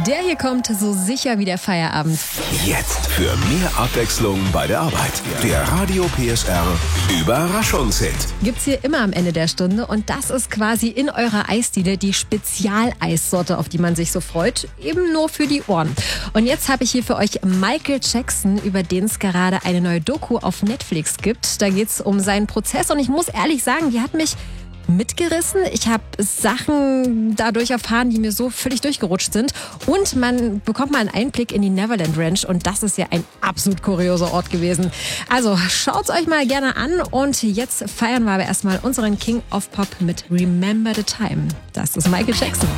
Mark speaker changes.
Speaker 1: Der hier kommt so sicher wie der Feierabend.
Speaker 2: Jetzt für mehr Abwechslung bei der Arbeit. Der Radio PSR Überraschungshit.
Speaker 1: Gibt's hier immer am Ende der Stunde und das ist quasi in eurer Eisdiele die Spezialeissorte, auf die man sich so freut, eben nur für die Ohren. Und jetzt habe ich hier für euch Michael Jackson, über den es gerade eine neue Doku auf Netflix gibt. Da geht's um seinen Prozess und ich muss ehrlich sagen, die hat mich mitgerissen. Ich habe Sachen dadurch erfahren, die mir so völlig durchgerutscht sind. Und man bekommt mal einen Einblick in die Neverland Ranch. Und das ist ja ein absolut kurioser Ort gewesen. Also schaut's euch mal gerne an. Und jetzt feiern wir aber erstmal unseren King of Pop mit Remember the Time. Das ist Michael Jackson.